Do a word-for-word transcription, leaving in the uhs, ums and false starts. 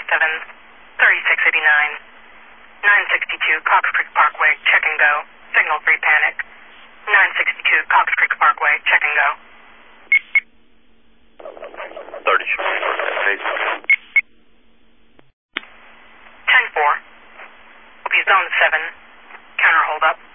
seven, thirty-six eighty-nine. nine sixty-two Cox Creek Parkway, check and go. Signal three panic. nine sixty-two Cox Creek Parkway, check and go. thirty. ten four. Will be zone seven. Counter hold up.